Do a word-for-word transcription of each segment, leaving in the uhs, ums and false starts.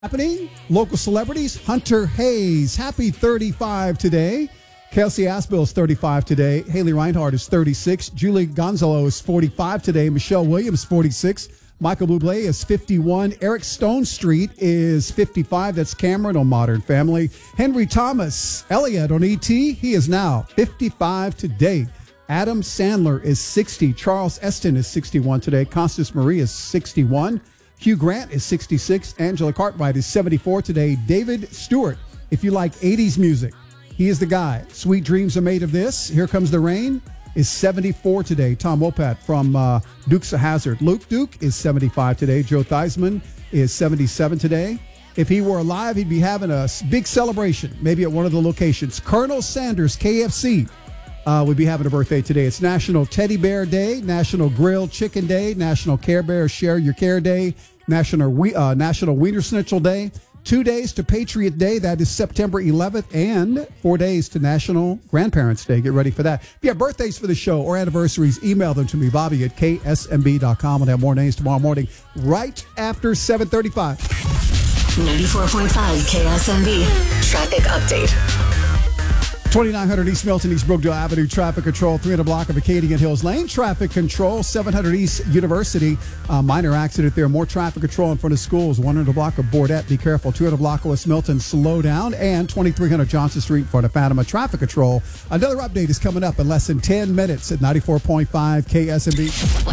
Happening, local celebrities, Hunter Hayes, happy thirty-five today. Kelsey Aspel is thirty-five today. Haley Reinhardt is thirty-six. Julie Gonzalo is forty-five today. Michelle Williams, forty-six. Michael Bublé is fifty-one. Eric Stone Street is fifty-five. That's Cameron on Modern Family. Henry Thomas Elliott on E T. He is now fifty-five today. Adam Sandler is sixty. Charles Eston is sixty-one today. Constance Marie is sixty-one. Hugh Grant is sixty-six. Angela Cartwright is seventy-four today. David Stewart, if you like eighties music, he is the guy. Sweet Dreams Are Made of This. Here Comes the Rain is seventy-four today. Tom Wopat from uh, Dukes of Hazzard. Luke Duke is seventy-five today. Joe Theismann is seventy-seven today. If he were alive, he'd be having a big celebration, maybe at one of the locations. Colonel Sanders, K F C, uh, would be having a birthday today. It's National Teddy Bear Day, National Grilled Chicken Day, National Care Bear Share Your Care Day, National we uh, National Wiener Schnitzel Day. Two days to Patriot Day. That is September eleventh, and four days to National Grandparents Day. Get ready for that. If you have birthdays for the show or anniversaries, email them to me, Bobby at K S M B dot com. We'll have more names tomorrow morning, right after seven thirty-five. ninety-four point five K S M B. Traffic update. twenty-nine hundred East Milton, East Brookdale Avenue, traffic control. three hundred block of Acadian Hills Lane, traffic control. seven hundred East University, uh, minor accident there. More traffic control in front of schools. one hundred block of Bordette, be careful. two hundred block of West Milton, slow down. And twenty-three hundred Johnson Street in front of Fatima, traffic control. Another update is coming up in less than ten minutes at ninety-four point five K S M B.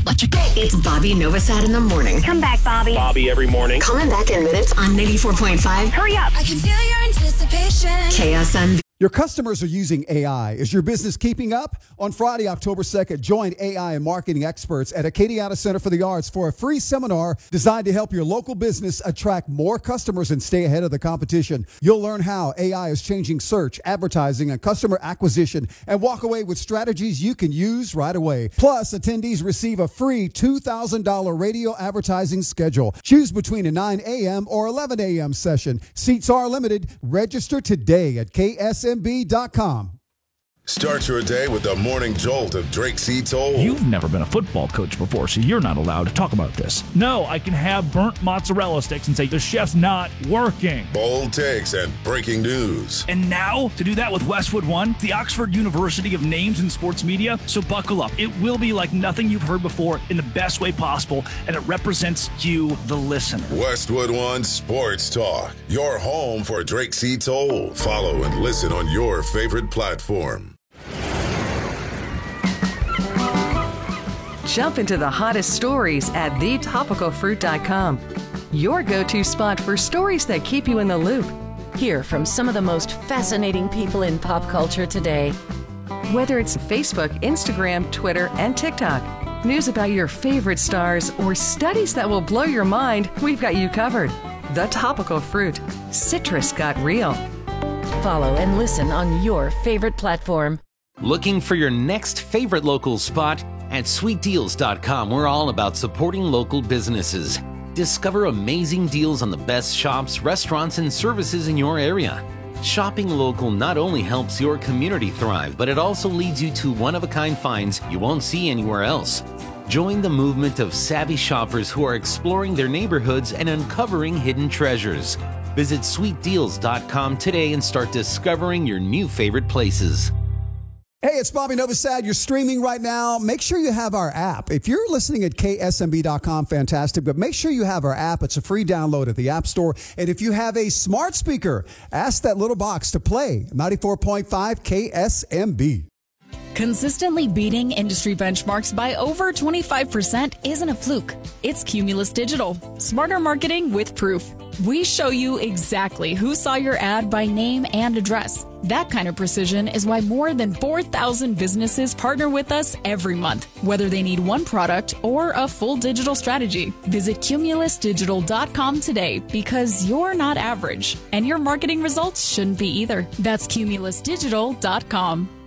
It's Bobby Novosad in the morning. Come back, Bobby. Bobby every morning. Coming back in minutes on ninety-four point five. Hurry up. I can feel your anticipation. K S M B. Your customers are using A I. Is your business keeping up? On Friday, October second, join A I and marketing experts at Acadiana Center for the Arts for a free seminar designed to help your local business attract more customers and stay ahead of the competition. You'll learn how A I is changing search, advertising, and customer acquisition, and walk away with strategies you can use right away. Plus, attendees receive a free two thousand dollars radio advertising schedule. Choose between a nine a.m. or eleven a.m. session. Seats are limited. Register today at K S M B dot com. Start your day with the morning jolt of Drake C. Toll. You've never been a football coach before, so you're not allowed to talk about this. No, I can have burnt mozzarella sticks and say the chef's not working. Bold takes and breaking news. And now, to do that with Westwood One, the Oxford University of Names in Sports Media. So buckle up. It will be like nothing you've heard before in the best way possible, and it represents you, the listener. Westwood One Sports Talk, your home for Drake C. Toll. Follow and listen on your favorite platform. Jump into the hottest stories at the topical fruit dot com. Your go-to spot for stories that keep you in the loop. Hear from some of the most fascinating people in pop culture today. Whether it's Facebook, Instagram, Twitter, and TikTok, news about your favorite stars, or studies that will blow your mind, we've got you covered. The Topical Fruit. Citrus got real. Follow and listen on your favorite platform. Looking for your next favorite local spot? At sweet deals dot com, we're all about supporting local businesses. Discover amazing deals on the best shops, restaurants, and services in your area. Shopping local not only helps your community thrive, but it also leads you to one-of-a-kind finds you won't see anywhere else. Join the movement of savvy shoppers who are exploring their neighborhoods and uncovering hidden treasures. Visit sweet deals dot com today and start discovering your new favorite places. Hey, it's Bobby Novosad. You're streaming right now. Make sure you have our app. If you're listening at K S M B dot com, fantastic. But make sure you have our app. It's a free download at the App Store. And if you have a smart speaker, ask that little box to play ninety-four point five K S M B. Consistently beating industry benchmarks by over twenty-five percent isn't a fluke. It's Cumulus Digital. Smarter marketing with proof. We show you exactly who saw your ad by name and address. That kind of precision is why more than four thousand businesses partner with us every month, whether they need one product or a full digital strategy. Visit Cumulus Digital dot com today, because you're not average, and your marketing results shouldn't be either. That's Cumulus Digital dot com.